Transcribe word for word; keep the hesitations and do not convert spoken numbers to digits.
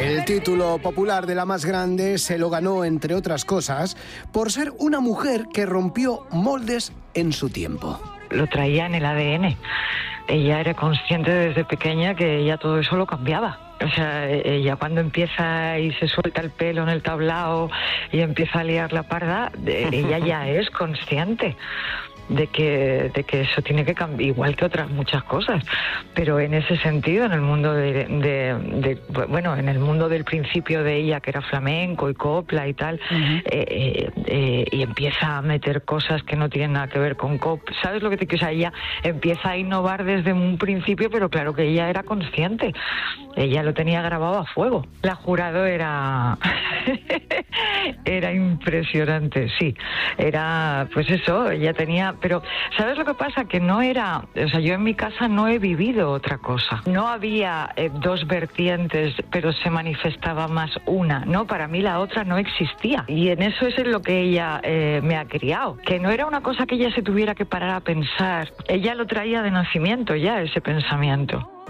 El título popular de La Más Grande se lo ganó, entre otras cosas, por ser una mujer que rompió moldes en su tiempo. Lo traía en el A D N. Ella era consciente desde pequeña que ella todo eso lo cambiaba. O sea, ella cuando empieza y se suelta el pelo en el tablao y empieza a liar la parda, ella ya es consciente de que de que eso tiene que cambiar, igual que otras muchas cosas, pero en ese sentido, en el mundo de, de, de bueno, en el mundo del principio de ella, que era flamenco y copla y tal, uh-huh. eh, eh, y empieza a meter cosas que no tienen nada que ver con copla, ¿sabes lo que te quiero? O sea, ella empieza a innovar desde un principio, pero claro que ella era consciente, ella lo tenía grabado a fuego. La jurado era era impresionante, sí, era, pues eso, ella tenía. Pero, ¿sabes lo que pasa? Que no era... O sea, yo en mi casa no he vivido otra cosa. No había eh, dos vertientes, pero se manifestaba más una, ¿no? Para mí la otra no existía. Y en eso es en lo que ella eh, me ha criado. Que no era una cosa que ella se tuviera que parar a pensar. Ella lo traía de nacimiento ya, ese pensamiento.